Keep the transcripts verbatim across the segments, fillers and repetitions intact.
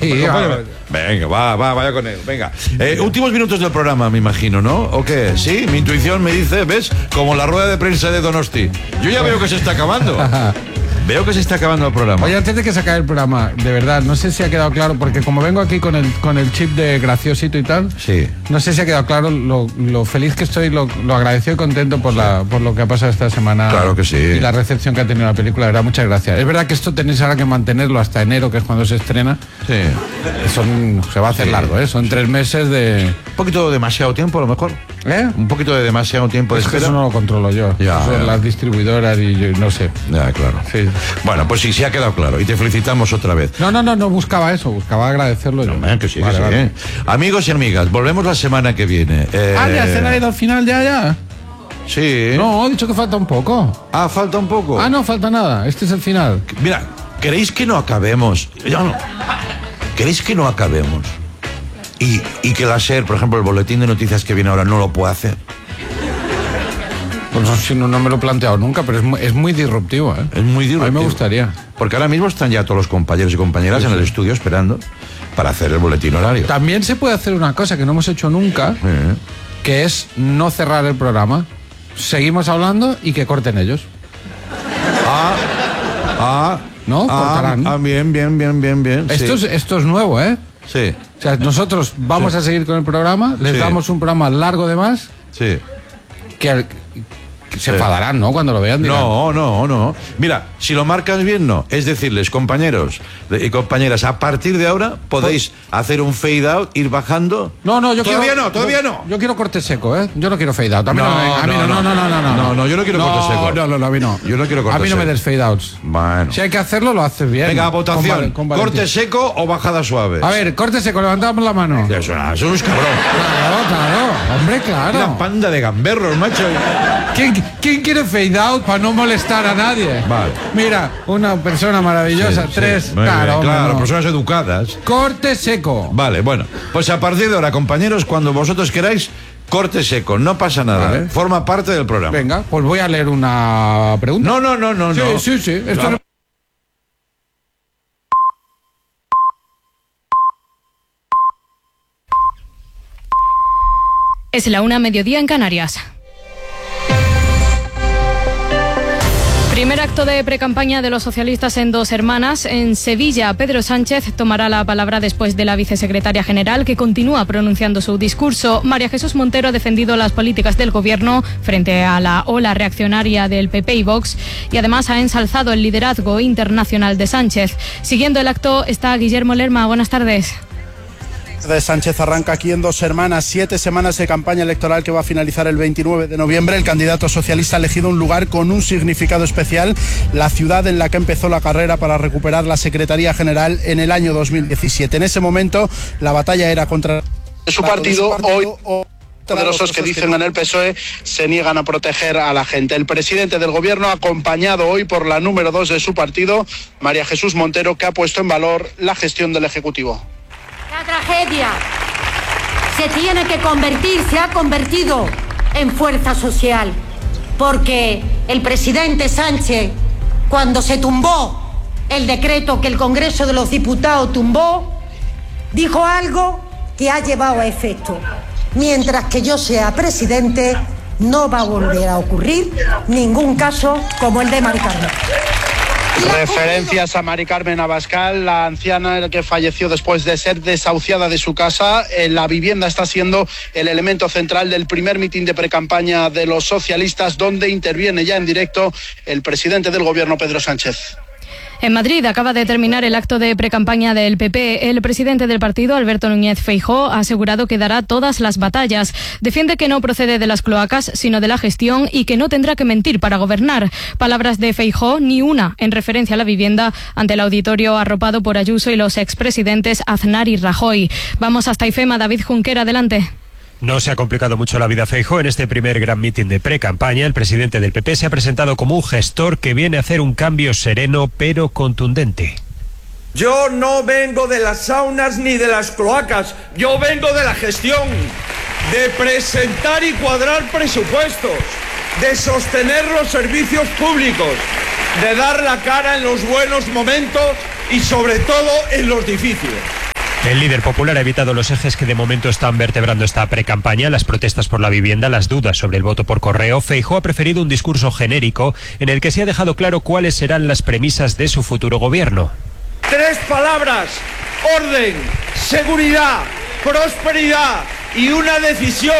Sí, va, venga, va, va, vaya con él. Venga. Eh, últimos minutos del programa, me imagino, ¿no? ¿O qué? Sí, mi intuición me dice, ¿ves? Como la rueda de prensa de Donosti. Yo ya veo que se está acabando. Veo que se está acabando el programa. Oye, antes de que se acabe el programa, de verdad, no sé si ha quedado claro, porque como vengo aquí con el, con el chip de graciosito y tal, sí. No sé si ha quedado claro lo, lo feliz que estoy, lo, lo agradecido y contento por, sí. la, por lo que ha pasado esta semana. Claro que sí. Y la recepción que ha tenido la película, de verdad, muchas gracias. Es verdad que esto tenéis ahora que mantenerlo hasta enero, que es cuando se estrena. Sí. Son, se va a hacer sí. largo, ¿eh? Son sí. tres meses de... Un poquito demasiado tiempo, a lo mejor. ¿Eh? Un poquito de demasiado tiempo de es espera. Que eso no lo controlo yo. Ya, Son ya. las distribuidoras y yo no sé. Ya, claro. Sí. Bueno, pues sí, sí ha quedado claro. Y te felicitamos otra vez. No, no, no, no buscaba eso. Buscaba agradecerlo yo. No, man, que sí, vale, que vale. sí. Amigos y amigas, volvemos la semana que viene. Eh... Ah, ya se le ha ido al final, ya, ya. Sí. No, he dicho que falta un poco. Ah, falta un poco. Ah, no, falta nada. Este es el final. Mira, ¿queréis que no acabemos? Ya no. ¿Queréis que no acabemos? Y, y que la SER, por ejemplo, el boletín de noticias que viene ahora no lo puede hacer. Pues no, si no, no me lo he planteado nunca, pero es muy, es muy disruptivo, ¿eh? Es muy disruptivo. A mí me gustaría. Porque ahora mismo están ya todos los compañeros y compañeras sí, en sí. el estudio esperando para hacer el boletín horario. También se puede hacer una cosa que no hemos hecho nunca, sí. que es no cerrar el programa. Seguimos hablando y que corten ellos. Ah, ah, ¿no? Ah, cortarán. Ah, bien, bien, bien, bien, bien. Esto, sí. es, esto es nuevo, ¿eh? Sí. O sea, nosotros vamos sí. a seguir con el programa, les sí. damos un programa largo de más. Sí. Que, que se sí. enfadarán, ¿no? Cuando lo vean. Dirán. No, no, no. Mira, si lo marcas bien, no. Es decirles, compañeros y compañeras, a partir de ahora podéis ¿Por? hacer un fade out, ir bajando. No, no, yo todavía quiero. no, todavía yo, no. Yo quiero corte seco, ¿eh? Yo no quiero fade out. A mí no, no, no, a mí no, no, no, no, no, no. No, no, yo no quiero no, corte seco. No, no, no, a mí no. Yo no quiero corte seco. A mí no seco. me des fade outs. Bueno. Si hay que hacerlo, lo haces bien. Venga, votación. Con, con ¿Corte seco o bajada suave? A ver, corte seco, levantamos la mano. Eso, eso es cabrón. Claro, claro. Hombre, claro. Una panda de gamberros, macho. ¿Quién, ¿Quién quiere fade out para no molestar a nadie? Vale. Mira, una persona maravillosa, sí, tres, sí. claro, bien, claro, no. personas educadas. Corte seco. Vale, bueno, pues a partir de ahora, compañeros, cuando vosotros queráis, corte seco, no pasa nada, vale. ¿eh? Forma parte del programa. Venga, pues voy a leer una pregunta. No, no, no, no, sí, no. Sí, sí, sí. Esto claro. no... Es la una, mediodía en Canarias. Primer acto de precampaña de los socialistas en Dos Hermanas. En Sevilla, Pedro Sánchez tomará la palabra después de la vicesecretaria general, que continúa pronunciando su discurso. María Jesús Montero ha defendido las políticas del gobierno frente a la ola reaccionaria del P P y Vox y además ha ensalzado el liderazgo internacional de Sánchez. Siguiendo el acto está Guillermo Lerma. Buenas tardes. De Sánchez arranca aquí en Dos Hermanas, siete semanas de campaña electoral que va a finalizar el veintinueve de noviembre. El candidato socialista ha elegido un lugar con un significado especial, la ciudad en la que empezó la carrera para recuperar la Secretaría General en el año dos mil diecisiete. En ese momento la batalla era contra su partido. Hoy poderosos que dicen en el P S O E se niegan a proteger a la gente. El presidente del gobierno, acompañado hoy por la número dos de su partido, María Jesús Montero, que ha puesto en valor la gestión del Ejecutivo. La tragedia se tiene que convertir, se ha convertido en fuerza social, porque el presidente Sánchez, cuando se tumbó el decreto que el Congreso de los Diputados tumbó, dijo algo que ha llevado a efecto. Mientras que yo sea presidente, no va a volver a ocurrir ningún caso como el de Mari Carmen. Referencias a Mari Carmen Abascal, la anciana que falleció después de ser desahuciada de su casa. La vivienda está siendo el elemento central del primer mitin de precampaña de los socialistas, donde interviene ya en directo el presidente del gobierno, Pedro Sánchez. En Madrid acaba de terminar el acto de precampaña del P P. El presidente del partido, Alberto Núñez Feijóo, ha asegurado que dará todas las batallas. Defiende que no procede de las cloacas, sino de la gestión, y que no tendrá que mentir para gobernar. Palabras de Feijóo, ni una en referencia a la vivienda, ante el auditorio arropado por Ayuso y los expresidentes Aznar y Rajoy. Vamos hasta IFEMA. David Junquera, adelante. No se ha complicado mucho la vida a Feijóo. En este primer gran mitin de pre-campaña, el presidente del P P se ha presentado como un gestor que viene a hacer un cambio sereno pero contundente. Yo no vengo de las saunas ni de las cloacas, yo vengo de la gestión, de presentar y cuadrar presupuestos, de sostener los servicios públicos, de dar la cara en los buenos momentos y sobre todo en los difíciles. El líder popular ha evitado los ejes que de momento están vertebrando esta precampaña, las protestas por la vivienda, las dudas sobre el voto por correo. Feijóo ha preferido un discurso genérico en el que se ha dejado claro cuáles serán las premisas de su futuro gobierno. Tres palabras: orden, seguridad, prosperidad y una decisión: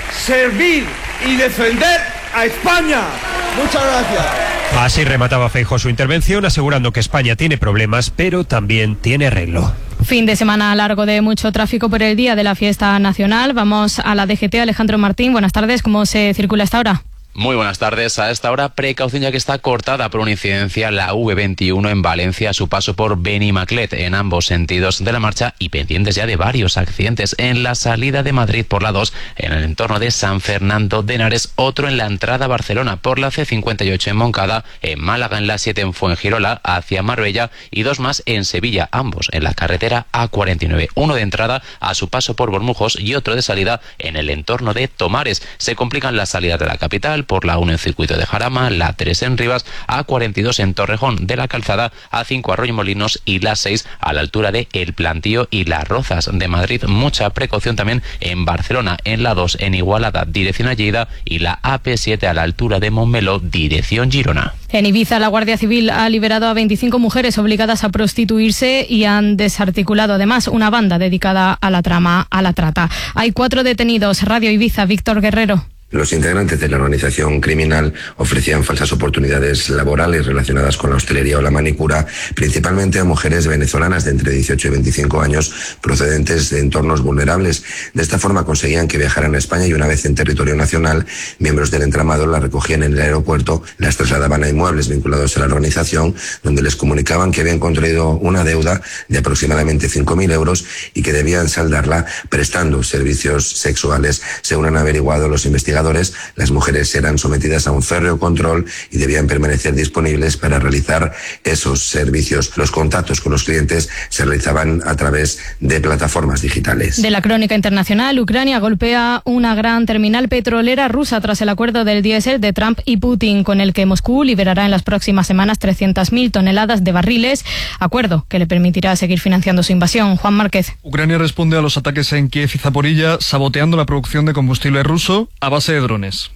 servir y defender a España. Muchas gracias. Así remataba Feijóo su intervención, asegurando que España tiene problemas, pero también tiene arreglo. Fin de semana largo de mucho tráfico por el día de la fiesta nacional. Vamos a la D G T. Alejandro Martín, buenas tardes. ¿Cómo se circula hasta ahora? Muy buenas tardes. A esta hora, precaución ya que está cortada por una incidencia la V veintiuno en Valencia a su paso por Benimaclet en ambos sentidos de la marcha y pendientes ya de varios accidentes en la salida de Madrid por la dos en el entorno de San Fernando de Henares, otro en la entrada a Barcelona por la C cincuenta y ocho en Moncada, en Málaga en la siete en Fuengirola hacia Marbella y dos más en Sevilla, ambos en la carretera A cuarenta y nueve, uno de entrada a su paso por Bormujos y otro de salida en el entorno de Tomares. Se complican las salidas de la capital por la uno en Circuito de Jarama, la tres en Rivas, A cuarenta y dos en Torrejón de la Calzada, A cinco Arroyomolinos y la seis a la altura de El Plantío y Las Rozas de Madrid. Mucha precaución también en Barcelona, en la dos en Igualada, dirección a Lleida y la A P siete a la altura de Montmeló, dirección Girona. En Ibiza, la Guardia Civil ha liberado a veinticinco mujeres obligadas a prostituirse y han desarticulado además una banda dedicada a la trama, a la trata. Hay cuatro detenidos. Radio Ibiza, Víctor Guerrero. Los integrantes de la organización criminal ofrecían falsas oportunidades laborales relacionadas con la hostelería o la manicura, principalmente a mujeres venezolanas de entre dieciocho y veinticinco años procedentes de entornos vulnerables. De esta forma conseguían que viajaran a España y una vez en territorio nacional, miembros del entramado las recogían en el aeropuerto, las trasladaban a inmuebles vinculados a la organización, donde les comunicaban que habían contraído una deuda de aproximadamente cinco mil euros y que debían saldarla prestando servicios sexuales. Según han averiguado los investigadores, las mujeres eran sometidas a un férreo control y debían permanecer disponibles para realizar esos servicios. Los contactos con los clientes se realizaban a través de plataformas digitales. De la crónica internacional, Ucrania golpea una gran terminal petrolera rusa tras el acuerdo del diésel de Trump y Putin, con el que Moscú liberará en las próximas semanas trescientas mil toneladas de barriles, acuerdo que le permitirá seguir financiando su invasión. Juan Márquez. Ucrania responde a los ataques en Kiev y Zaporilla, saboteando la producción de combustible ruso a base de drones.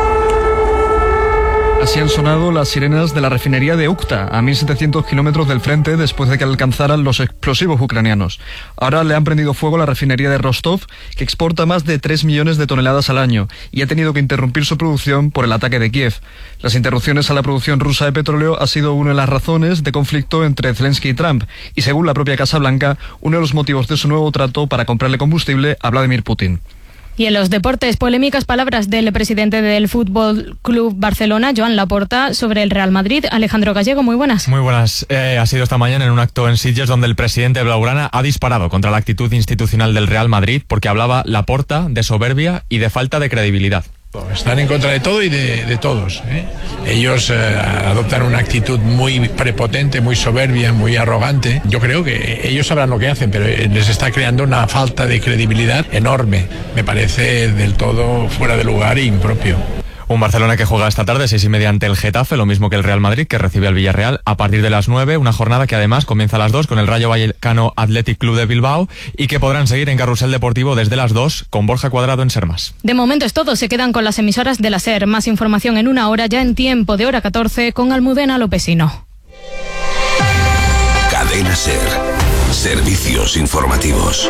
Así han sonado las sirenas de la refinería de Ukta, a mil setecientos kilómetros del frente, después de que alcanzaran los explosivos ucranianos. Ahora le han prendido fuego a la refinería de Rostov, que exporta más de tres millones de toneladas al año, y ha tenido que interrumpir su producción por el ataque de Kiev. Las interrupciones a la producción rusa de petróleo ha sido una de las razones de conflicto entre Zelensky y Trump, y según la propia Casa Blanca, uno de los motivos de su nuevo trato para comprarle combustible a Vladimir Putin. Y en los deportes, polémicas palabras del presidente del Fútbol Club Barcelona, Joan Laporta, sobre el Real Madrid. Alejandro Gallego, muy buenas. Muy buenas. Eh, ha sido esta mañana en un acto en Sitges donde el presidente blaugrana ha disparado contra la actitud institucional del Real Madrid porque hablaba Laporta de soberbia y de falta de credibilidad. Están en contra de todo y de, de todos, ¿eh? Ellos eh, adoptan una actitud muy prepotente, muy soberbia, muy arrogante. Yo creo que ellos sabrán lo que hacen, pero les está creando una falta de credibilidad enorme. Me parece del todo fuera de lugar e impropio. Un Barcelona que juega esta tarde, seis y media ante el Getafe, lo mismo que el Real Madrid, que recibe al Villarreal a partir de las nueve. Una jornada que además comienza a las dos con el Rayo Vallecano Athletic Club de Bilbao y que podrán seguir en Carrusel Deportivo desde las dos con Borja Cuadrado en Sermas. De momento es todo, se quedan con las emisoras de la SER. Más información en una hora, ya en tiempo de hora catorce, con Almudena Lopesino. Cadena SER. Servicios informativos.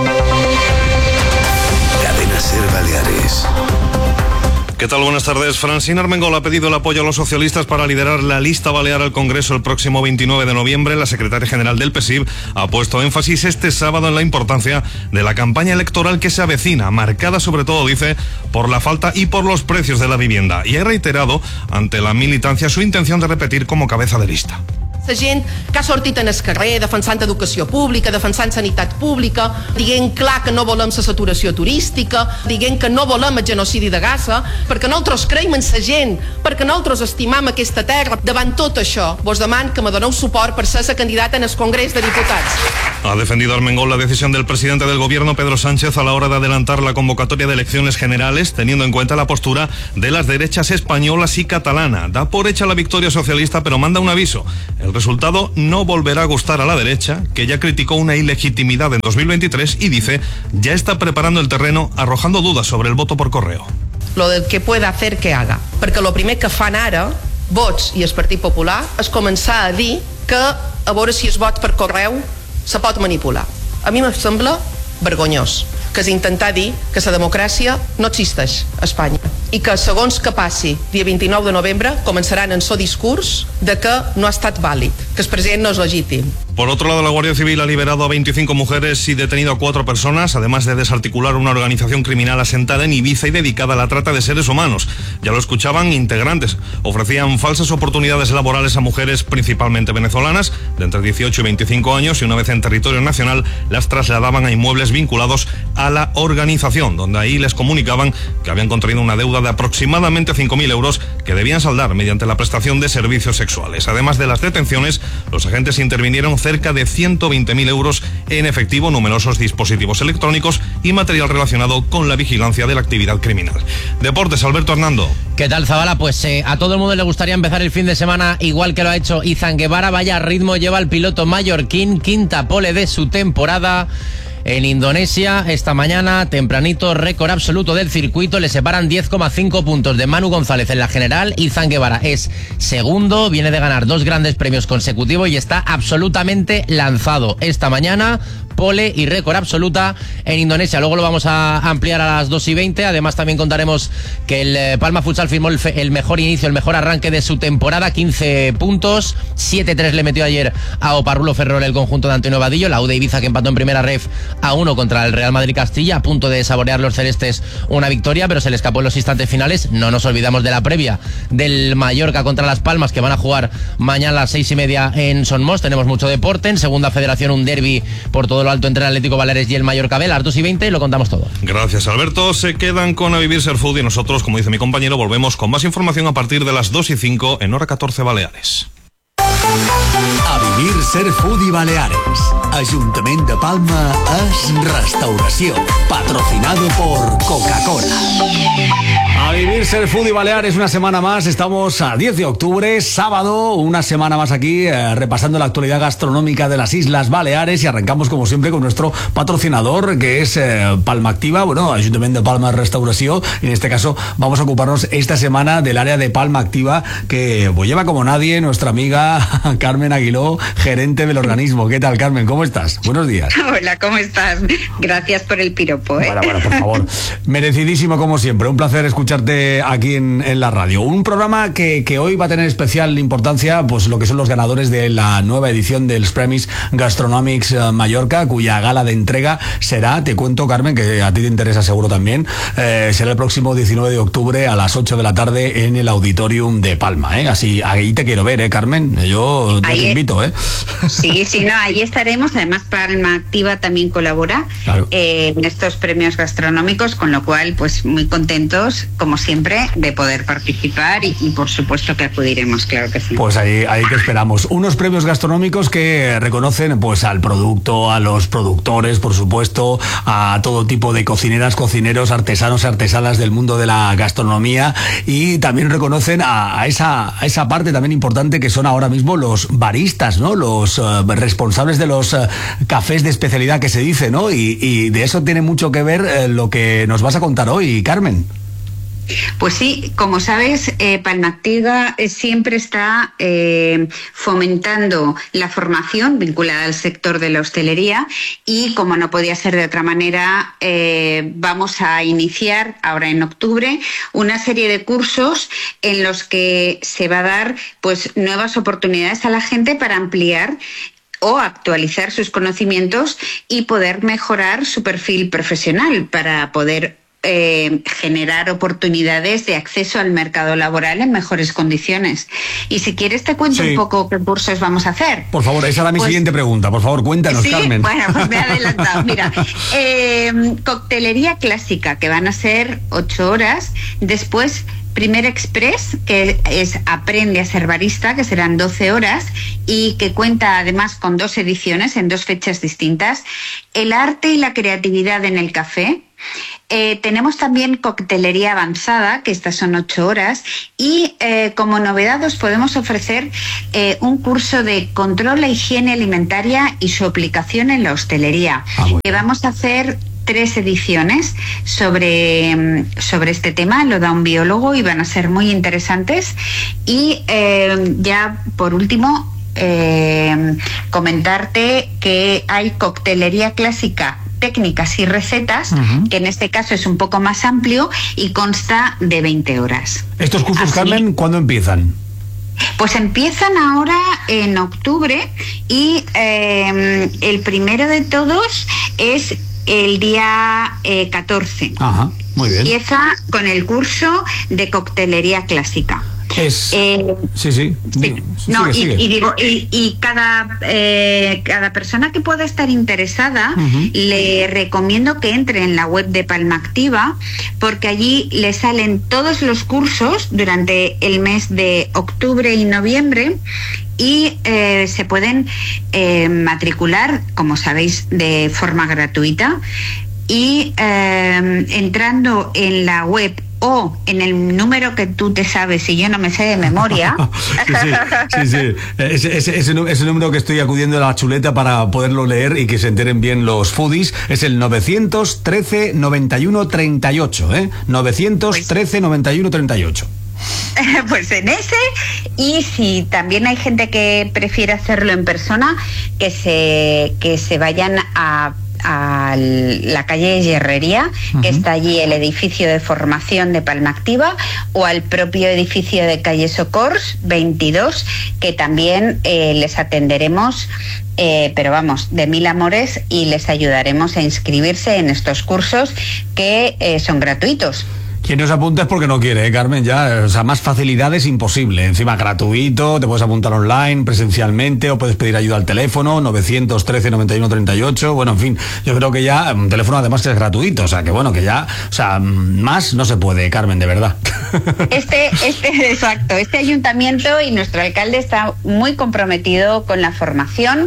Cadena SER Baleares. ¿Qué tal? Buenas tardes. Francina Armengol ha pedido el apoyo a los socialistas para liderar la lista balear al Congreso el próximo veintinueve de noviembre. La secretaria general del P S I V ha puesto énfasis este sábado en la importancia de la campaña electoral que se avecina, marcada sobre todo, dice, por la falta y por los precios de la vivienda. Y ha reiterado ante la militancia su intención de repetir como cabeza de lista. La gent que ha sortit en el carrer defensant educació pública, defensant sanitat pública, dient clar que no volem la saturació turística, dient que no volem el genocidi de Gaza, perquè nosaltres creiem en la gent, perquè nosaltres estimam aquesta terra. Davant tot això, vos deman que me doneu suport per ser la candidata en el Congrés de Diputats. Ha defendido Armengol la decisión del presidente del gobierno, Pedro Sánchez, a la hora de adelantar la convocatoria de elecciones generales, teniendo en cuenta la postura de las derechas españolas y catalana. Da por hecha la victoria socialista, pero manda un aviso. El resultado no volverá a gustar a la derecha, que ya criticó una ilegitimidad en dos mil veintitrés y dice ya está preparando el terreno arrojando dudas sobre el voto por correo. Lo del que pueda hacer que haga, perquè lo primer que fan ara Vox i el Partit Popular és començar a dir que a veure si el vot per correu se pot manipular. A mi em sembla vergonyós, que és intentar dir que la democràcia no existeix a Espanya i que segons que passi dia vint-i-nou de novembre començaran en el discurs de que no ha estat vàlid, que el president no és legítim. Por otro lado, la Guardia Civil ha liberado a veinticinco mujeres y detenido a cuatro personas, además de desarticular una organización criminal asentada en Ibiza y dedicada a la trata de seres humanos. Ya lo escuchaban, integrantes ofrecían falsas oportunidades laborales a mujeres, principalmente venezolanas, de entre dieciocho y veinticinco años, y una vez en territorio nacional las trasladaban a inmuebles vinculados a la organización, donde ahí les comunicaban que habían contraído una deuda de aproximadamente cinco mil euros que debían saldar mediante la prestación de servicios sexuales. Además de las detenciones, los agentes intervinieron cerca de ciento veinte mil euros en efectivo, numerosos dispositivos electrónicos y material relacionado con la vigilancia de la actividad criminal. Deportes, Alberto Hernando. ¿Qué tal, Zabala? Pues eh, a todo el mundo le gustaría empezar el fin de semana igual que lo ha hecho Izan Guevara. Vaya ritmo lleva el piloto mallorquín, quinta pole de su temporada en Indonesia. Esta mañana, tempranito, récord absoluto del circuito. Le separan diez coma cinco puntos de Manu González en la general. Izan Guevara es segundo, viene de ganar dos grandes premios consecutivos y está absolutamente lanzado. Esta mañana, pole y récord absoluta en Indonesia. Luego lo vamos a ampliar a las dos y veinte. Además, también contaremos que el Palma Futsal firmó el, fe, el mejor inicio, el mejor arranque de su temporada, quince puntos, siete tres le metió ayer a Oparrulo Ferrol el conjunto de Antonio Vadillo. La U de Ibiza, que empató en primera ref a uno contra el Real Madrid Castilla, a punto de saborear los celestes una victoria, pero se le escapó en los instantes finales. No nos olvidamos de la previa del Mallorca contra Las Palmas, que van a jugar mañana a las seis y media en Son Mos. Tenemos mucho deporte. En segunda federación, un derbi por todo lo alto entre el Atlético Baleares y el Mallorca B. A las dos y veinte lo contamos todo. Gracias, Alberto. Se quedan con A Vivir Ser Food y nosotros, como dice mi compañero, volvemos con más información a partir de las dos y cinco en hora catorce Baleares. A Vivir Ser Food i Baleares. Ajuntament de Palma es Restauració. Patrocinado por Coca-Cola. A Vivir Ser Food y Baleares, una semana más. Estamos a diez de octubre, sábado, una semana más aquí, eh, repasando la actualidad gastronómica de las Islas Baleares, y arrancamos como siempre con nuestro patrocinador, que es eh, Palma Activa, bueno, Ajuntament de Palma Restauració. En este caso vamos a ocuparnos esta semana del área de Palma Activa, que pues, lleva como nadie nuestra amiga Carmen Aguiló, gerente del organismo. ¿Qué tal, Carmen? ¿Cómo estás? Buenos días. Hola, ¿cómo estás? Gracias por el piropo, ¿eh? Bueno, bueno, por favor. Merecidísimo como siempre. Un placer escucharte aquí en, en la radio. Un programa que, que hoy va a tener especial importancia, pues lo que son los ganadores de la nueva edición del Premis Gastronomics Mallorca, cuya gala de entrega será, te cuento, Carmen, que a ti te interesa seguro también, eh, será el próximo diecinueve de octubre a las ocho de la tarde en el Auditorium de Palma, ¿eh? Así, ahí te quiero ver, ¿eh, Carmen? Yo te ahí invito, ¿eh? Sí, sí, no, ahí estaremos. Además, Palma Activa también colabora claro. eh, en estos premios gastronómicos, con lo cual, pues muy contentos, como siempre, de poder participar y, y por supuesto que acudiremos, claro que sí. Pues ahí, ahí que esperamos. Unos premios gastronómicos que reconocen pues al producto, a los productores, por supuesto, a todo tipo de cocineras, cocineros, artesanos y artesanas del mundo de la gastronomía, y también reconocen a, a, esa, a esa parte también importante que son ahora mismo los baristas, ¿no? Los uh, responsables de los uh, cafés de especialidad que se dice, ¿no? Y, y de eso tiene mucho que ver uh, lo que nos vas a contar hoy, Carmen. Pues sí, como sabes, eh, Palma Activa eh, siempre está eh, fomentando la formación vinculada al sector de la hostelería, y como no podía ser de otra manera, eh, vamos a iniciar ahora en octubre una serie de cursos en los que se va a dar pues nuevas oportunidades a la gente para ampliar o actualizar sus conocimientos y poder mejorar su perfil profesional, para poder Eh, generar oportunidades de acceso al mercado laboral en mejores condiciones. Y si quieres te cuento sí. un poco qué cursos vamos a hacer. Por favor, esa era mi pues, siguiente pregunta. Por favor, cuéntanos, ¿sí? Carmen. Bueno, pues me he adelantado. Mira, eh, coctelería clásica, que van a ser ocho horas. Después, Primer Express, que es Aprende a ser barista, que serán doce horas y que cuenta además con dos ediciones en dos fechas distintas. El arte y la creatividad en el café. Eh, tenemos también coctelería avanzada, que estas son ocho horas, y eh, como novedad os podemos ofrecer eh, un curso de control a higiene alimentaria y su aplicación en la hostelería, ah, bueno. que vamos a hacer tres ediciones sobre, sobre este tema, lo da un biólogo y van a ser muy interesantes. Y eh, ya por último, eh, comentarte que hay coctelería clásica, técnicas y recetas, uh-huh. que en este caso es un poco más amplio y consta de veinte horas. ¿Estos cursos, Así, Carmen, cuándo empiezan? Pues empiezan ahora en octubre y eh, el primero de todos es el día eh, catorce. Ajá, muy bien. Empieza con el curso de coctelería clásica. Es... Eh, sí, sí. sí. sí no, sigue, y, sigue. y digo, y, y cada, eh, cada persona que pueda estar interesada, uh-huh. le recomiendo que entre en la web de Palma Activa, porque allí le salen todos los cursos durante el mes de octubre y noviembre. Y eh, se pueden eh, matricular, como sabéis, de forma gratuita. Y eh, entrando en la web o en el número que tú te sabes y yo no me sé de memoria. sí, sí, sí, sí. Ese, ese, ese, ese número que estoy acudiendo a la chuleta para poderlo leer y que se enteren bien los foodies es el novecientos trece noventa y uno treinta y ocho, ¿eh? novecientos trece noventa y uno treinta y ocho. Pues en ese, y si también hay gente que prefiere hacerlo en persona, que se, que se vayan a a la calle Herrería, uh-huh. que está allí el edificio de formación de Palma Activa, o al propio edificio de calle Socors veintidós, que también eh, les atenderemos, eh, pero vamos, de mil amores, y les ayudaremos a inscribirse en estos cursos que eh, son gratuitos. Quien no se apunta es porque no quiere, ¿eh, Carmen? Ya, o sea, más facilidades imposible. Encima gratuito, te puedes apuntar online, presencialmente, o puedes pedir ayuda al teléfono, novecientos trece noventa y uno treinta y ocho. Bueno, en fin, yo creo que ya, un teléfono además es gratuito, o sea, que bueno, que ya, o sea, más no se puede, Carmen, de verdad. Este, este, exacto, este ayuntamiento y nuestro alcalde está muy comprometido con la formación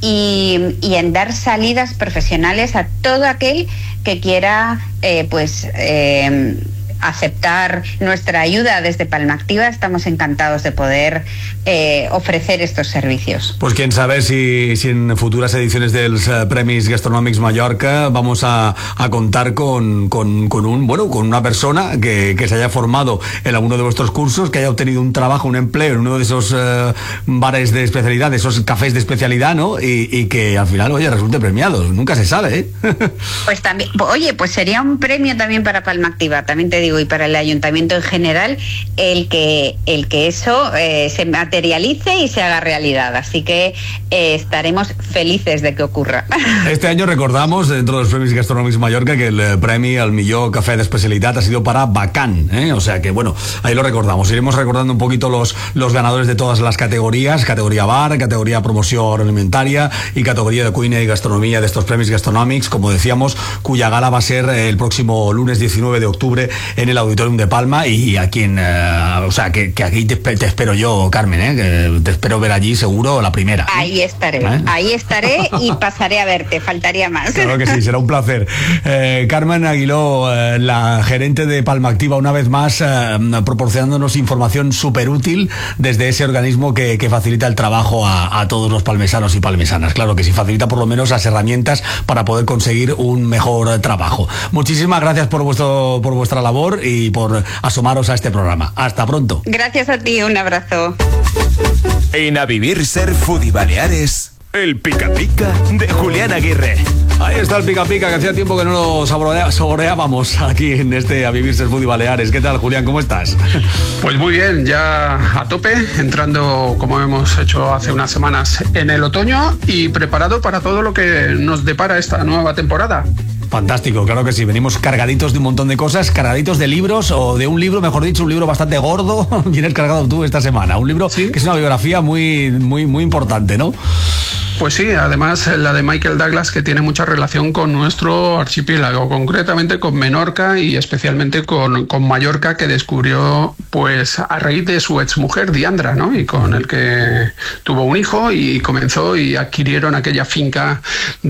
y, y en dar salidas profesionales a todo aquel que quiera, eh, pues, eh, aceptar nuestra ayuda desde Palma Activa. Estamos encantados de poder eh, ofrecer estos servicios. Pues quién sabe si, si en futuras ediciones del uh, Premis Gastronòmics Mallorca vamos a, a contar con, con, con un bueno con una persona que, que se haya formado en alguno de vuestros cursos, que haya obtenido un trabajo, un empleo en uno de esos uh, bares de especialidad, de esos cafés de especialidad, ¿no? Y, y que al final, oye, resulte premiado. Nunca se sabe, ¿eh? Pues también, oye, pues sería un premio también para Palma Activa, también te digo, y para el ayuntamiento en general, el que el que eso eh, se materialice y se haga realidad. Así que eh, estaremos felices de que ocurra. Este año recordamos, dentro de los Premis Gastronòmics Mallorca, que el eh, premi al millor café de especialidad ha sido para Bacán, ¿eh? O sea que, bueno, ahí lo recordamos. Iremos recordando un poquito los, los ganadores de todas las categorías, categoría bar, categoría promoción alimentaria y categoría de cuina y gastronomía de estos Premis Gastronòmics, como decíamos, cuya gala va a ser el próximo lunes diecinueve de octubre en el Auditorium de Palma, y a quien, uh, o sea, que, que aquí te, te espero yo, Carmen, ¿eh? Que te espero ver allí seguro la primera. ¿eh? Ahí estaré, ¿Eh? ahí estaré y pasaré a verte, faltaría más. Claro que sí, será un placer. Eh, Carmen Aguiló, eh, la gerente de Palma Activa, una vez más, eh, proporcionándonos información súper útil desde ese organismo que, que facilita el trabajo a, a todos los palmesanos y palmesanas. Claro que sí, facilita por lo menos las herramientas para poder conseguir un mejor trabajo. Muchísimas gracias por vuestro por vuestra labor y por asomaros a este programa. Hasta pronto. Gracias a ti, un abrazo. En A Vivir Ser Foodie Baleares, el Pica Pica de Julián Aguirre. Ahí está el Pica Pica, que hacía tiempo que no lo saborea, saboreábamos aquí en este A Vivir Ser Foodie Baleares. ¿Qué tal, Julián? ¿Cómo estás? Pues muy bien, ya a tope, entrando, como hemos hecho hace unas semanas, en el otoño y preparado para todo lo que nos depara esta nueva temporada. Fantástico, claro que sí. Venimos cargaditos de un montón de cosas, cargaditos de libros, o de un libro, mejor dicho, un libro bastante gordo. Vienes cargado tú esta semana. Un libro ¿Sí? que es una biografía muy, muy, muy importante, ¿no? pues sí, además la de Michael Douglas, que tiene mucha relación con nuestro archipiélago, concretamente con Menorca y especialmente con, con Mallorca, que descubrió pues a raíz de su exmujer Diandra, ¿no? Y con el que tuvo un hijo y comenzó y adquirieron aquella finca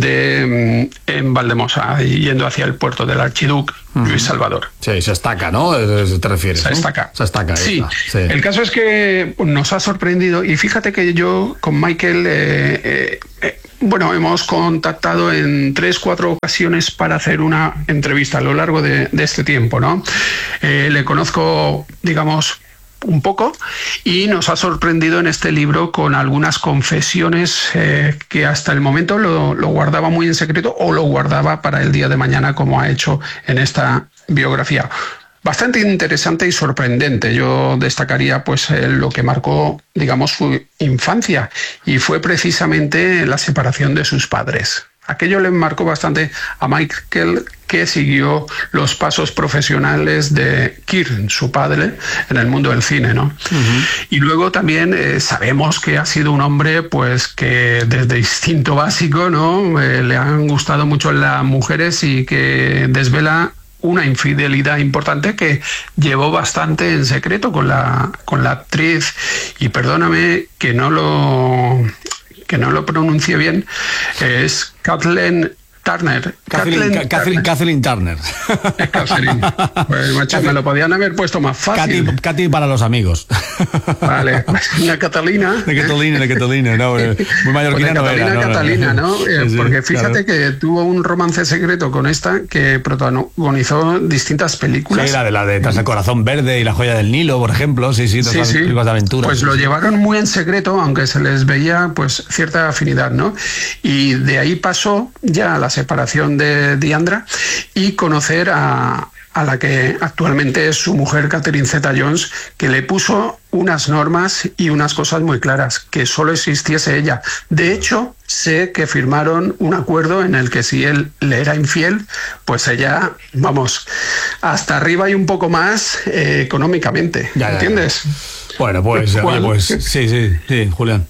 de en Valdemosa, yendo hacia el puerto del archiduque Luis Salvador. Sí, se estaca, ¿no? ¿Te refieres? Se ¿no? estaca. Se estaca. Sí. sí. El caso es que nos ha sorprendido y fíjate que yo con Michael, eh, eh, eh, bueno, hemos contactado en tres, cuatro ocasiones para hacer una entrevista a lo largo de, de este tiempo, ¿no? Eh, le conozco, digamos, un poco y nos ha sorprendido en este libro con algunas confesiones eh, que hasta el momento lo, lo guardaba muy en secreto o lo guardaba para el día de mañana, como ha hecho en esta biografía. Bastante interesante y sorprendente. Yo destacaría pues eh, lo que marcó, digamos, su infancia, y fue precisamente la separación de sus padres. Aquello le marcó bastante a Michael, que siguió los pasos profesionales de Kirk, su padre, en el mundo del cine, ¿no? Uh-huh. Y luego también eh, sabemos que ha sido un hombre, pues, que desde instinto básico, ¿no? Eh, le han gustado mucho las mujeres y que desvela una infidelidad importante que llevó bastante en secreto con la, con la actriz, y perdóname que no lo... que no lo pronuncie bien, es Kathleen Turner. Kathleen, Kathleen, Kathleen, Kathleen Turner. Es Kathleen. Pues, macho, me lo podían haber puesto más fácil. Katy, Katy para los amigos. Vale. La Catalina. De Catalina, de Catalina. No, muy mallorquina no era. No, Catalina, ¿no? Sí, sí, porque fíjate claro. que tuvo un romance secreto con esta que protagonizó distintas películas. Sí, la de la de Tras el corazón verde y La joya del Nilo, por ejemplo. Sí, sí, sí, sí. películas de aventura. Pues sí, lo sí. llevaron muy en secreto, aunque se les veía pues cierta afinidad, ¿no? Y de ahí pasó ya a la separación de Diandra y conocer a, a la que actualmente es su mujer, Catherine Zeta-Jones, que le puso unas normas y unas cosas muy claras, que solo existiese ella. De hecho, sé que firmaron un acuerdo en el que si él le era infiel, pues ella, vamos, hasta arriba y un poco más eh, económicamente, ya, ¿entiendes? Ya, ya. Bueno, pues, ¿Cuál? pues sí, sí, sí, Julián.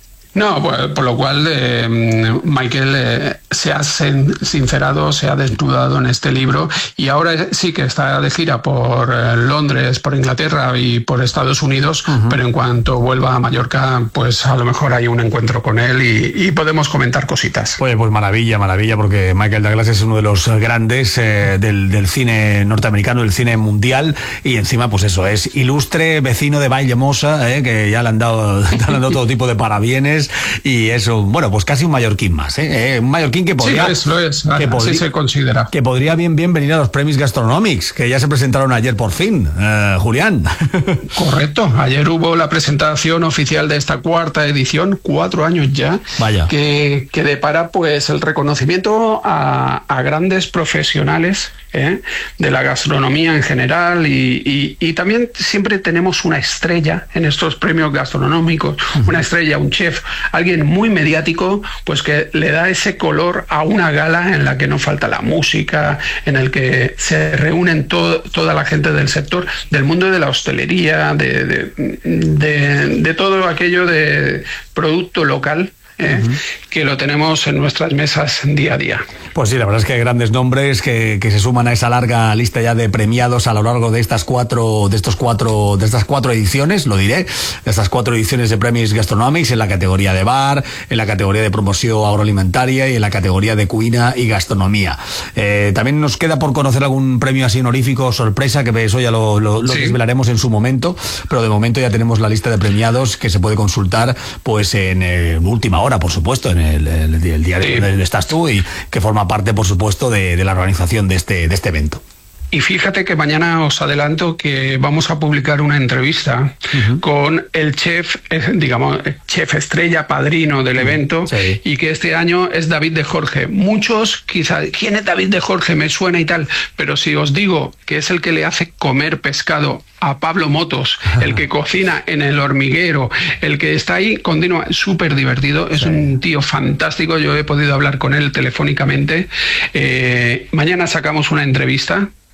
No, pues, por lo cual eh, Michael eh, se ha sincerado, se ha desnudado en este libro, y ahora sí que está de gira por eh, Londres, por Inglaterra y por Estados Unidos, uh-huh. pero en cuanto vuelva a Mallorca, pues a lo mejor hay un encuentro con él y, y podemos comentar cositas. Pues, pues maravilla, maravilla, porque Michael Douglas es uno de los grandes eh, del, del cine norteamericano, del cine mundial, y encima pues eso, es ilustre vecino de Valdemosa, eh, que ya le han dado, le han dado todo tipo de parabienes. Y eso, bueno, pues casi un mallorquín más, ¿eh? Un mallorquín que podría... Sí, lo es, lo es. Que así podría, se considera. Que podría bien, bien venir a los premios Gastronomics, que ya se presentaron ayer por fin, eh, Julián. Correcto, ayer hubo la presentación oficial de esta cuarta edición, cuatro años ya. Vaya. Que, que depara pues el reconocimiento a, a grandes profesionales ¿eh? de la gastronomía en general, y, y, y también siempre tenemos una estrella en estos premios gastronómicos, uh-huh. una estrella, un chef, alguien muy mediático, pues que le da ese color a una gala en la que no falta la música, en el que se reúnen todo, toda la gente del sector, del mundo de la hostelería, de, de, de, de todo aquello de producto local. Eh, uh-huh. que lo tenemos en nuestras mesas día a día. Pues sí, la verdad es que hay grandes nombres que, que se suman a esa larga lista ya de premiados a lo largo de estas cuatro, de estos cuatro, de estas cuatro ediciones, lo diré, de estas cuatro ediciones de Premios Gastronomics, en la categoría de bar, en la categoría de promoción agroalimentaria y en la categoría de cuina y gastronomía. Eh, también nos queda por conocer algún premio así honorífico sorpresa, que eso ya lo, lo, lo sí. desvelaremos en su momento, pero de momento ya tenemos la lista de premiados que se puede consultar pues en eh, última hora, por supuesto, en el, el, el día sí. donde estás tú, y que forma parte, por supuesto, de, de la organización de este, de este evento. Y fíjate que mañana os adelanto que vamos a publicar una entrevista uh-huh. con el chef, digamos, chef estrella, padrino del evento, sí. y que este año es David de Jorge. Muchos quizás, ¿quién es David de Jorge? Me suena y tal, pero si os digo que es el que le hace comer pescado a Pablo Motos, el que cocina en El Hormiguero, el que está ahí continua, súper divertido, es sí. un tío fantástico, yo he podido hablar con él telefónicamente. Eh, mañana sacamos una entrevista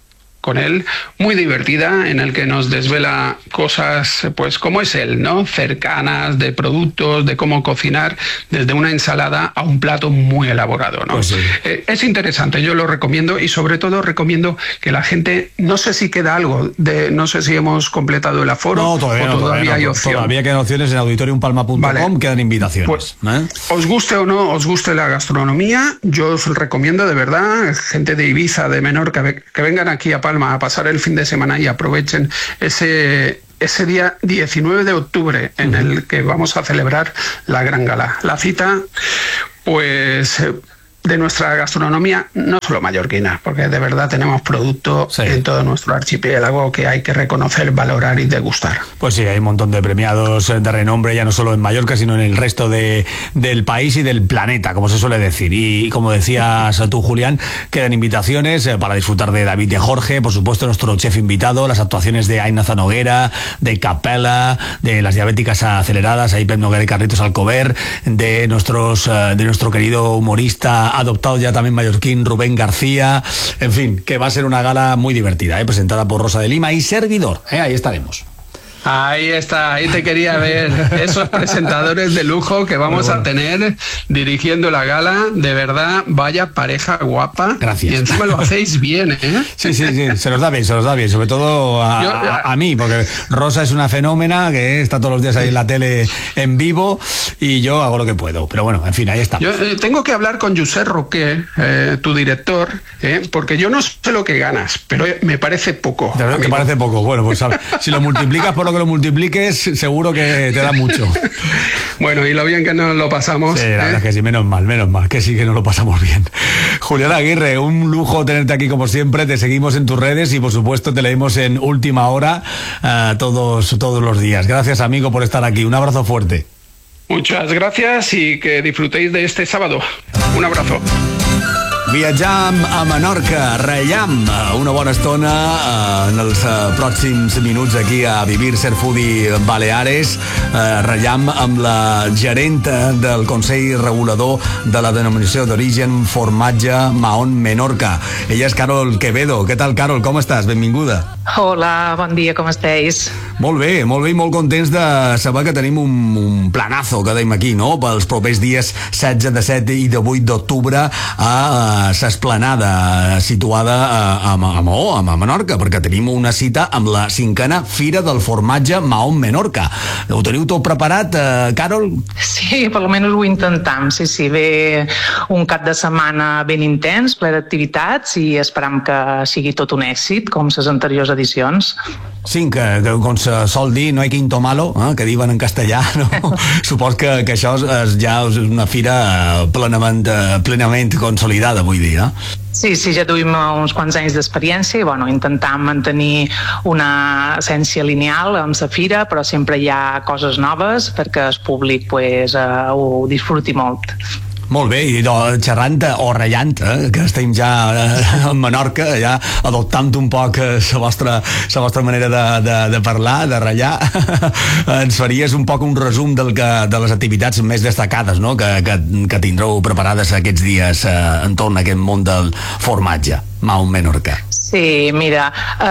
con él, muy divertida, en el que nos desvela cosas, pues como es él, ¿no? Cercanas, de productos, de cómo cocinar, desde una ensalada a un plato muy elaborado, ¿no? Pues sí. eh, es interesante, yo lo recomiendo, y sobre todo recomiendo que la gente, no sé si queda algo, de, no sé si hemos completado el aforo, no, todavía, o no, todavía, todavía hay no, opción. Todavía quedan opciones en auditorium palma punto com, vale. Quedan invitaciones. Pues, ¿eh? Os guste o no os guste la gastronomía, yo os recomiendo de verdad, gente de Ibiza, de Menorca, que vengan aquí a Palma a pasar el fin de semana y aprovechen ese... ese día diecinueve de octubre en uh-huh. el que vamos a celebrar la gran gala. La cita, pues, de nuestra gastronomía, no solo mallorquina, porque de verdad tenemos productos sí. en todo nuestro archipiélago que hay que reconocer, valorar y degustar. Pues sí, hay un montón de premiados de renombre, ya no solo en Mallorca, sino en el resto de, del país y del planeta, como se suele decir. Y como decías tú, Julián, quedan invitaciones para disfrutar de David de Jorge, por supuesto nuestro chef invitado, las actuaciones de Aina Zanoguera, de Capela, de las diabéticas aceleradas, ahí Pep Noguera y Carlitos Alcover, de nuestros de nuestro querido humorista adoptado ya también mallorquín Rubén García, en fin, que va a ser una gala muy divertida, ¿eh? Presentada por Rosa de Lima y servidor, ¿eh? Ahí estaremos. Ahí está, ahí te quería ver, esos presentadores de lujo que vamos bueno. a tener dirigiendo la gala, de verdad, vaya pareja guapa. Gracias. Y encima lo hacéis bien, ¿eh? Sí, sí, sí, se nos da bien, se nos da bien, sobre todo a, Yo, a, a mí, porque Rosa es una fenómena que está todos los días ahí en la tele en vivo y yo hago lo que puedo, pero bueno, en fin, ahí está. Yo eh, tengo que hablar con Josep Roqué, eh, tu director, eh, porque yo no sé lo que ganas, pero me parece poco. De verdad que parece poco, bueno, pues ¿sabes? Si lo multiplicas por lo que lo multipliques, seguro que te da mucho. Bueno, y lo bien que nos lo pasamos. Sí, la ¿eh? verdad es que sí, menos mal, menos mal, que sí que nos lo pasamos bien. Julián Aguirre, un lujo tenerte aquí como siempre, te seguimos en tus redes y por supuesto te leemos en Última Hora uh, todos, todos los días. Gracias, amigo, por estar aquí. Un abrazo fuerte. Muchas gracias y que disfrutéis de este sábado. Un abrazo. Viatjam a Menorca, rellam una bona estona en els uh, pròxims minuts aquí a Vivir Ser Foodie Baleares. Uh, rellam amb la gerenta del Consell Regulador de la denominació d'origen formatge Mahón Menorca. Ella és Carol Quevedo. Què tal, Carol? Com estàs? Benvinguda. Hola, bon dia, com esteu? Molt bé, molt bé i molt contents de saber que tenim un, un planazo, que dèiem aquí, no?, pels propers dies setze, disset i divuit d'octubre a s'esplanada situada a, a, a Maó, a Menorca, perquè tenim una cita amb la cinquena Fira del Formatge Mahón Menorca. Ho teniu tot preparat, eh, Carol? Sí, per almenys ho intentam, sí, sí, ve un cap de setmana ben intens, ple d'activitats i esperam que sigui tot un èxit, com les anteriors edicions. Sí, que, que com se sol dir, no hay quinto malo, eh, que diuen en castellà, no? Supos que, que això és ja és una fira plenament, plenament consolidada, vull dir, eh? Sí, sí, ja duim uns quants anys d'experiència i bueno, intentam mantenir una essència lineal amb la fira, però sempre hi ha coses noves perquè el públic pues, uh, ho disfruti molt. Molt bé, i xerrant o rellant, eh, que estem ja eh, a Menorca, ja adoptant un poc la eh, vostra, la vostra manera de, de, de parlar, de rellar, ens faries un poc un resum del que, de les activitats més destacades, no?, que, que, que tindreu preparades aquests dies eh, entorn a aquest món del formatge, Mahón Menorca. Sí, mira,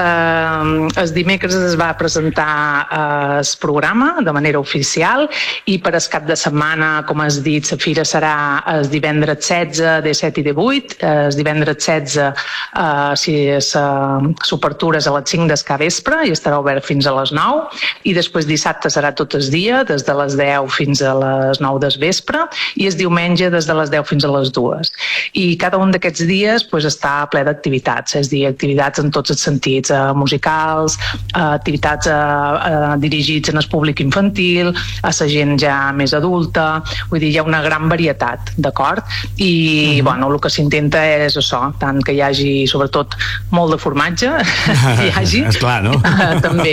eh, el dimecres es va presentar eh, el programa de manera oficial i per el cap de setmana, com has dit, la fira serà el divendres setze, disset i divuit. El divendres setze eh, si l'obertura és a les cinc del capvespre i estarà obert fins a les nou, i després dissabte serà tot el dia, des de les deu fins a les nou del vespre, i el diumenge des de les deu fins a les dues. I cada un d'aquests dies pues, està ple d'activitats, és a dir, activitats en tots els sentits, eh, musicals, eh, activitats eh, eh, dirigits en el públic infantil, a la gent ja més adulta, vull dir, hi ha una gran varietat, d'acord? I, mm-hmm. bueno, el que s'intenta és això, tant que hi hagi, sobretot, molt de formatge, que hi hagi, esclar, no? també,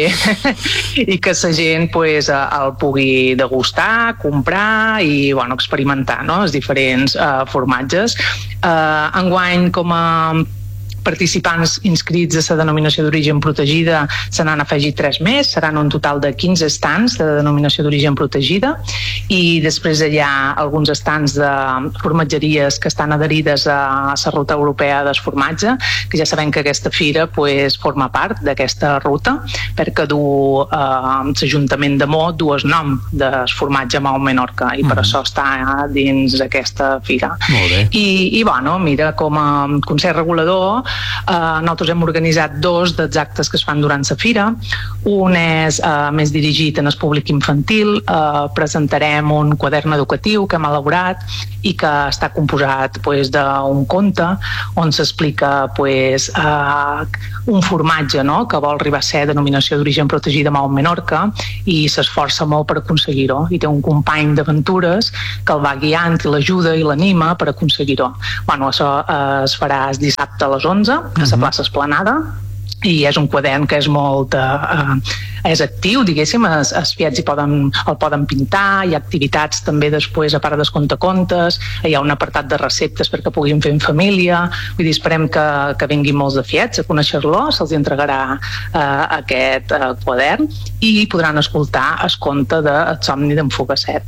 i que la gent pues, el pugui degustar, comprar i, bueno, experimentar, no?, els diferents eh, formatges. Eh, enguany, com a participants inscrits a la denominació d'origen protegida se n'han afegit tres més, seran un total de quinze stands de denominació d'origen protegida, i després hi ha alguns stands de formatgeries que estan adherides a la ruta europea del formatge, que ja sabem que aquesta fira pues, forma part d'aquesta ruta, perquè du eh, l'Ajuntament de Maó du el nom del formatge Maó Menorca, i per mm. això està dins aquesta fira. Molt bé. I, i bueno, mira, com a Consell Regulador eh, nosaltres hem organitzat dos dels actes que es fan durant la fira. Un és eh, més dirigit en el públic infantil, eh, presentarem un quadern educatiu que hem elaborat i que està composat pues, d'un conte on s'explica pues, eh, un formatge, no?, que vol arribar a ser denominació d'origen protegida Maó Menorca, i s'esforça molt per aconseguir-ho, i té un company d'aventures que el va guiant i l'ajuda i l'anima per aconseguir-ho. Bueno, això eh, es farà el dissabte a les onze a la plaça Esplanada, i és un quadern que és molt eh, és actiu, diguéssim, els, els fiets hi poden, el poden pintar, hi ha activitats també després, a part dels contacontes, hi ha un apartat de receptes perquè puguin fer en família, vull dir, esperem que, que vinguin molts de fiets a conèixer-lo, se'ls entregarà eh, aquest eh, quadern, i podran escoltar el conte de El somni d'en Fugaset.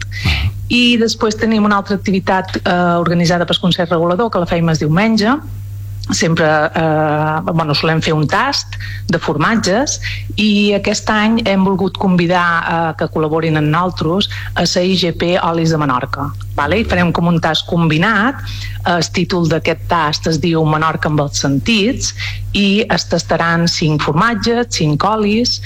I després tenim una altra activitat eh, organitzada pel Consell Regulador, que la fem el diumenge. Sempre eh, bueno, solem fer un tast de formatges, i aquest any hem volgut convidar a eh, que col·laborin amb nosaltres a la I G P Olis de Menorca, vale? I farem com un tast combinat. El títol d'aquest tast es diu Menorca amb els sentits, i es tastaran cinc formatges, cinc olis,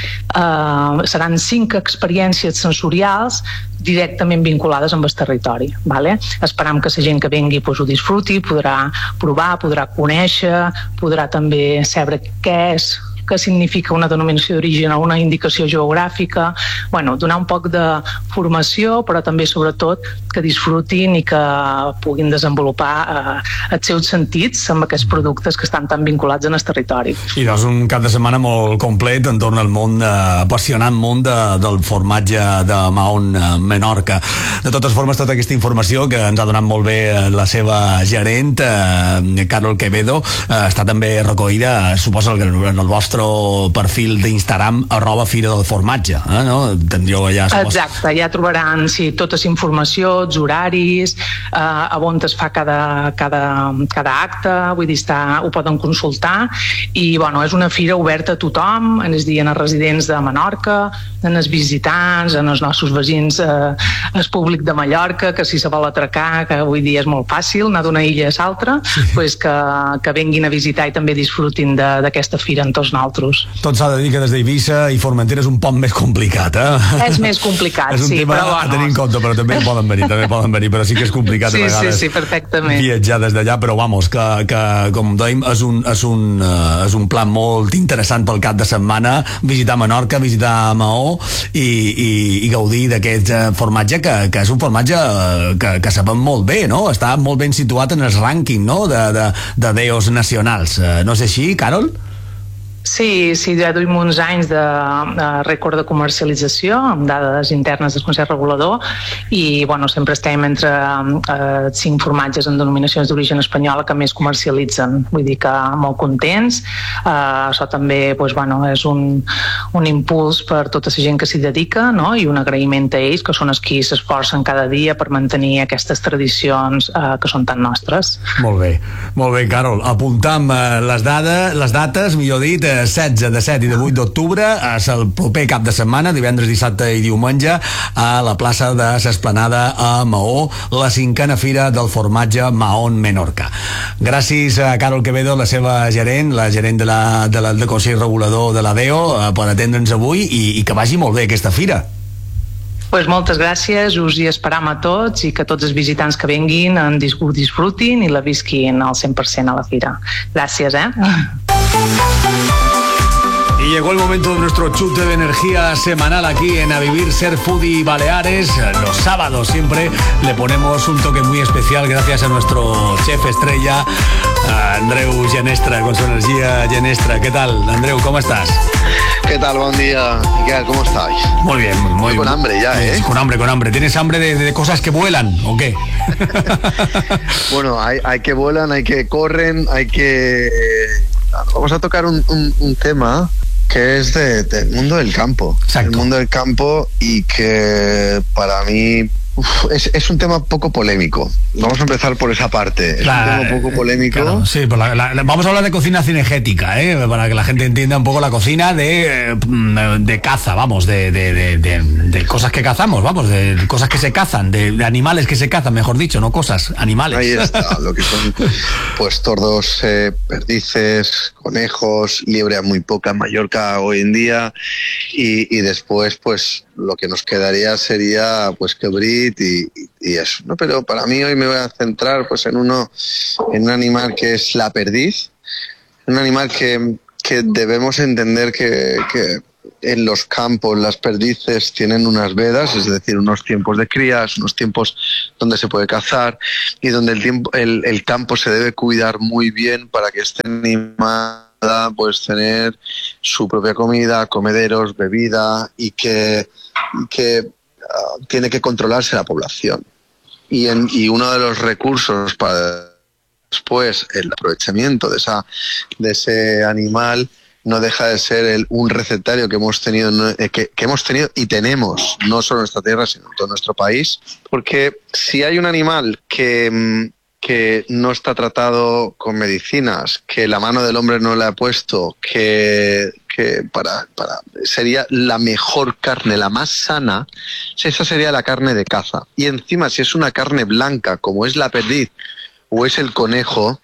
eh, seran cinc experiències sensorials directament vinculades amb el territori, vale? Esperam que la gent que vengui pues, ho disfruti, podrà provar, podrà conèixer, podrà també saber què és, què significa una denominació d'origen o una indicació geogràfica, bueno, donar un poc de formació, però també sobretot que disfrutin i que puguin desenvolupar eh, els seus sentits amb aquests productes que estan tan vinculats en el territori. I doncs un cap de setmana molt complet entorn al món, eh, apassionant món de, del formatge de Maó Menorca. De totes formes, tota aquesta informació que ens ha donat molt bé la seva gerent, eh, Carol Quevedo, eh, està també recollida, suposo, en el vostre perfil d'Instagram, arroba Fira del Formatge, eh, no? Tindríeu allà... Exacte, ja trobaran sí, tota la informació, els horaris, eh, a on es fa cada, cada, cada acte, vull dir, està, ho poden consultar, i bueno, és una fira oberta a tothom, en el dia en els residents de Menorca, en els visitants, en els nostres veïns, eh, el públic de Mallorca, que si se vol atracar, que avui dia és molt fàcil, anar d'una illa a l'altra, pues que, que venguin a visitar i també disfrutin d'aquesta fira en tots nosaltres. Tot s'ha de dir que des d'Eivissa i Formentera és un poc més complicat, eh? És més complicat, és un sí, tema però a bueno. tenir en compte, però també poden venir, també poden venir, però sí que és complicat sí, a vegades sí, sí, perfectament. viatjar des d'allà, però vamos, que, que com dèiem, és un, és, un, uh, és un plan molt interessant pel cap de setmana, visitar Menorca, visitar Maó i, i, i gaudir d'aquest uh, formatge que, que és un formatge uh, que, que sabem molt bé, no? Està molt ben situat en el rànquing, no?, de, de, de D E Os nacionals. Uh, no és així, Carol? Sí, sí, ja duim uns anys de, de rècord de comercialització amb dades internes del Consell Regulador, i bueno, sempre estem entre eh, cinc formatges en denominacions d'origen espanyola que més comercialitzen, vull dir que molt contents. Eh, això també pues, bueno, és un, un impuls per tota la gent que s'hi dedica, no? I un agraïment a ells, que són els qui s'esforcen cada dia per mantenir aquestes tradicions eh, que són tan nostres. Molt bé, molt bé, Carol. Apuntam eh, les, dades, les dates, millor dit, setze, disset i divuit d'octubre, és el proper cap de setmana, divendres, dissabte i diumenge, a la plaça de l'Esplanada a Maó, la cinquena fira del formatge Maó Menorca. Gràcies a Carol Quevedo, la seva gerent, la gerent de la, de la, del Consell Regulador de la D E O, per atendre'ns avui, i, i que vagi molt bé aquesta fira. Pues moltes gràcies, us hi esperam a tots, i que tots els visitants que venguin en disfrutin i la visquin al cent per cent a la fira. Gràcies, eh? Y llegó el momento de nuestro chute de energía semanal aquí en A Vivir Ser Foodie Baleares. Los sábados siempre le ponemos un toque muy especial gracias a nuestro chef estrella, a Andreu Genestra, con su energía Genestra. ¿Qué tal, Andreu? ¿Cómo estás? ¿Qué tal? Buen día, Miguel, ¿cómo estáis? Muy bien, muy bien. Con hambre ya, ¿eh? Con hambre, con hambre. ¿Tienes hambre de, de cosas que vuelan o qué? Bueno, hay, hay que vuelan, hay que corren, hay que Vamos a tocar un, un, un tema que es de, del mundo del campo. Exacto. El mundo del campo y que para mí uf, es, es un tema poco polémico. Vamos a empezar por esa parte. Es la, un tema poco polémico. Claro, sí, pues la, la, vamos a hablar de cocina cinegética, ¿eh? Para que la gente entienda un poco la cocina de, de caza, vamos, de, de, de, de, de cosas que cazamos, vamos, de cosas que se cazan, de, de animales que se cazan, mejor dicho, no cosas, animales. Ahí está, lo que son pues tordos, eh, perdices, conejos, liebre a muy poca en Mallorca hoy en día y, y después pues lo que nos quedaría sería pues quebrit y, y eso, ¿no? Pero para mí hoy me voy a centrar pues en uno, en un animal que es la perdiz, un animal que, que debemos entender que, que en los campos las perdices tienen unas vedas, es decir, unos tiempos de crías, unos tiempos donde se puede cazar y donde el tiempo, el, el campo se debe cuidar muy bien para que este animal pues tener su propia comida, comederos, bebida y que, y que uh, tiene que controlarse la población. Y, en, y uno de los recursos para después el aprovechamiento de, esa, de ese animal no deja de ser el, un recetario que hemos tenido eh, que, que hemos tenido y tenemos, no solo en nuestra tierra, sino en todo nuestro país. Porque si hay un animal que... que no está tratado con medicinas, que la mano del hombre no le ha puesto, que, que para, para sería la mejor carne, la más sana, esa sería la carne de caza. Y encima, si es una carne blanca, como es la perdiz o es el conejo,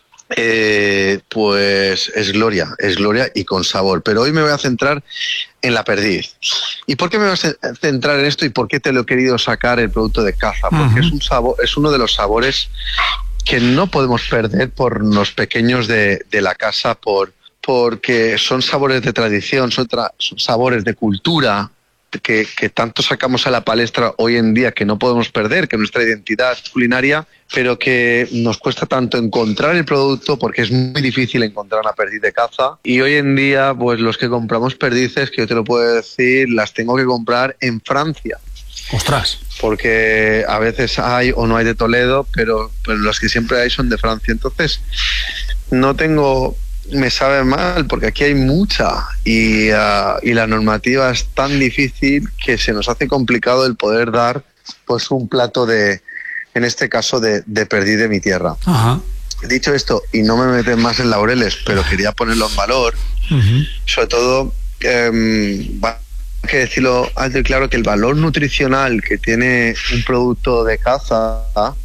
eh, pues es gloria, es gloria y con sabor. Pero hoy me voy a centrar en la perdiz. ¿Y por qué me voy a centrar en esto y por qué te lo he querido sacar el producto de caza? Porque uh-huh. es un sabor, es uno de los sabores que no podemos perder por los pequeños de, de la casa, por, porque son sabores de tradición, son, tra, son sabores de cultura, que, que tanto sacamos a la palestra hoy en día que no podemos perder, que nuestra identidad culinaria, pero que nos cuesta tanto encontrar el producto porque es muy difícil encontrar una perdiz de caza. Y hoy en día, pues los que compramos perdices, que yo te lo puedo decir, las tengo que comprar en Francia. ¡Ostras! Porque a veces hay o no hay de Toledo, pero, pero los que siempre hay son de Francia. Entonces, no tengo... me sabe mal porque aquí hay mucha y, uh, y la normativa es tan difícil que se nos hace complicado el poder dar pues un plato de, en este caso de, de perdiz de mi tierra. Ajá. Dicho esto, y no me meten más en laureles, pero quería ponerlo en valor, uh-huh. sobre todo eh, va hay que decirlo alto y claro que el valor nutricional que tiene un producto de caza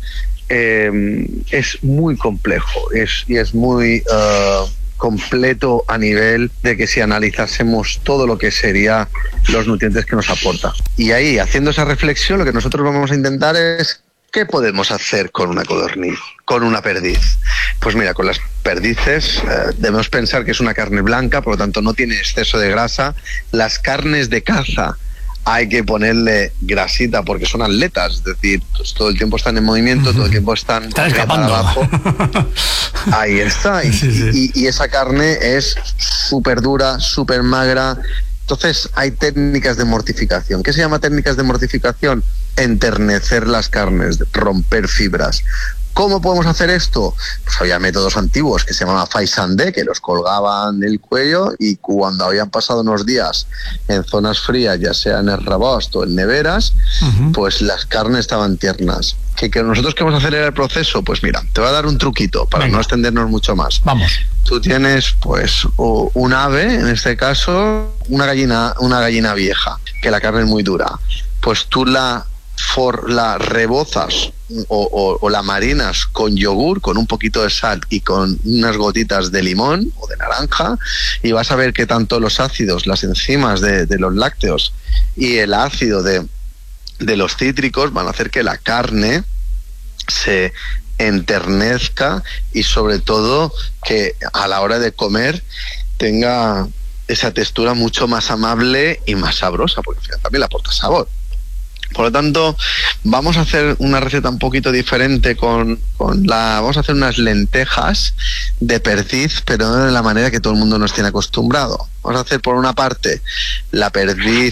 eh, es muy complejo es, y es muy uh, completo a nivel de que si analizásemos todo lo que sería los nutrientes que nos aporta. Y ahí, haciendo esa reflexión, lo que nosotros vamos a intentar es ¿qué podemos hacer con una codorniz, con una perdiz? Pues mira, con las perdices eh, debemos pensar que es una carne blanca, por lo tanto no tiene exceso de grasa. Las carnes de caza hay que ponerle grasita porque son atletas, es decir, pues todo el tiempo están en movimiento, todo el tiempo están, están escapando abajo. Ahí está, y, sí, sí. Y, y esa carne es súper dura, súper magra. Entonces hay técnicas de mortificación. ¿Qué se llama técnicas de mortificación? Enternecer las carnes, romper fibras. ¿Cómo podemos hacer esto? Pues había métodos antiguos que se llamaban faisandé, que los colgaban del cuello y cuando habían pasado unos días en zonas frías, ya sea en el rebost o en neveras, uh-huh. pues las carnes estaban tiernas. ¿Que, que nosotros queremos hacer el proceso? Pues mira, te voy a dar un truquito para Venga. no extendernos mucho más. Vamos. Tú tienes pues un ave, en este caso una gallina, una gallina vieja, que la carne es muy dura. Pues tú la For, la rebozas o, o, o la marinas con yogur, con un poquito de sal y con unas gotitas de limón o de naranja y vas a ver que tanto los ácidos, las enzimas de, de los lácteos y el ácido de, de los cítricos van a hacer que la carne se enternezca y sobre todo que a la hora de comer tenga esa textura mucho más amable y más sabrosa, porque al final también le aporta sabor. Por lo tanto, vamos a hacer una receta un poquito diferente con, con la... Vamos a hacer unas lentejas de perdiz, pero no de la manera que todo el mundo nos tiene acostumbrado. Vamos a hacer por una parte la perdiz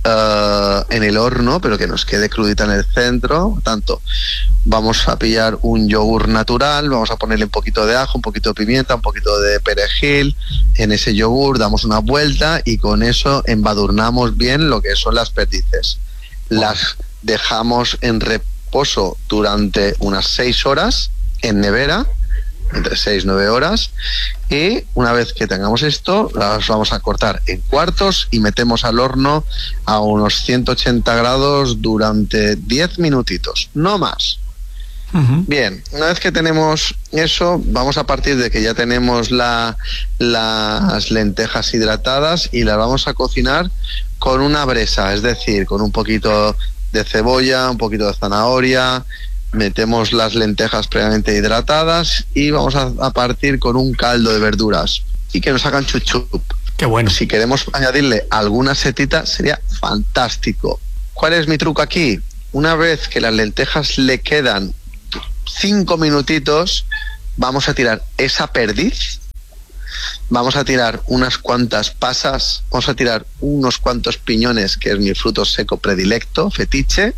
uh, en el horno, pero que nos quede crudita en el centro. Por tanto, vamos a pillar un yogur natural, vamos a ponerle un poquito de ajo, un poquito de pimienta, un poquito de perejil en ese yogur, damos una vuelta y con eso embadurnamos bien lo que son las perdices. Las dejamos en reposo durante unas seis horas en nevera, entre seis y nueve horas, y una vez que tengamos esto las vamos a cortar en cuartos y metemos al horno a unos ciento ochenta grados durante diez minutitos, no más. Uh-huh. Bien, una vez que tenemos eso, vamos a partir de que ya tenemos la, las lentejas hidratadas y las vamos a cocinar con una bresa, es decir, con un poquito de cebolla, un poquito de zanahoria. Metemos las lentejas previamente hidratadas y vamos a, a partir con un caldo de verduras y que nos hagan chuchup. Qué bueno. Si queremos añadirle alguna setita sería fantástico. ¿Cuál es mi truco aquí? Una vez que las lentejas le quedan cinco minutitos, vamos a tirar esa perdiz, vamos a tirar unas cuantas pasas, vamos a tirar unos cuantos piñones, que es mi fruto seco predilecto, fetiche.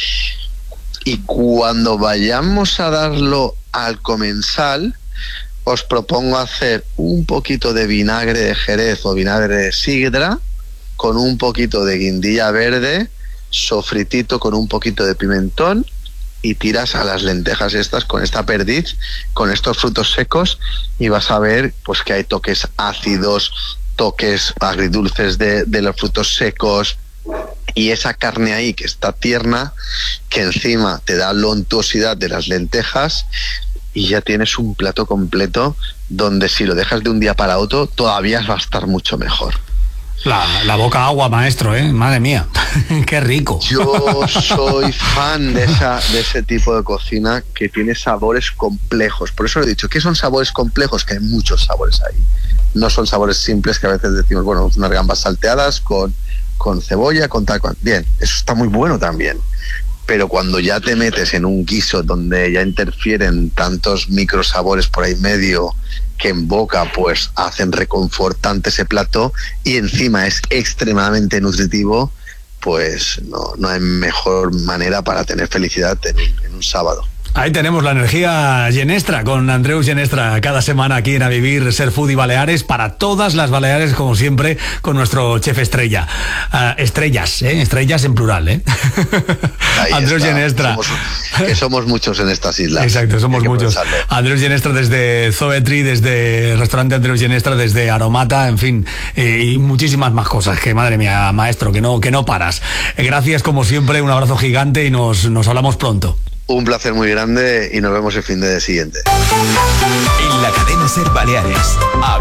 Y cuando vayamos a darlo al comensal, os propongo hacer un poquito de vinagre de Jerez o vinagre de sidra con un poquito de guindilla verde, sofritito con un poquito de pimentón, y tiras a las lentejas estas con esta perdiz, con estos frutos secos, y vas a ver pues que hay toques ácidos, toques agridulces de, de los frutos secos, y esa carne ahí que está tierna, que encima te da la untuosidad de las lentejas, y ya tienes un plato completo donde si lo dejas de un día para otro todavía va a estar mucho mejor. La, la boca agua, maestro, ¿eh? Madre mía, qué rico. Yo soy fan de, esa, de ese tipo de cocina que tiene sabores complejos. Por eso lo he dicho, ¿qué son sabores complejos? Que hay muchos sabores ahí. No son sabores simples que a veces decimos, bueno, unas gambas salteadas con, con cebolla, con tal cual. Bien, eso está muy bueno también. Pero cuando ya te metes en un guiso donde ya interfieren tantos microsabores por ahí medio, que en boca pues hacen reconfortante ese plato, y encima es extremadamente nutritivo, pues no, no hay mejor manera para tener felicidad en, en un sábado. Ahí tenemos la energía Genestra con Andreu Genestra cada semana aquí en A Vivir Ser Foodie Baleares, para todas las Baleares, como siempre, con nuestro chef estrella. Uh, estrellas, ¿eh? Estrellas en plural, ¿eh? Andreu Genestra. Somos, que somos muchos en estas islas. Exacto, somos muchos. Pensarlo. Andreu Genestra desde Zoetri, desde el restaurante Andreu Genestra, desde Aromata, en fin, eh, y muchísimas más cosas. Que madre mía, maestro, que no, que no paras. Eh, gracias, como siempre, un abrazo gigante y nos, nos hablamos pronto. Un placer muy grande y nos vemos el fin de siguiente. En la cadena Ser Baleares. A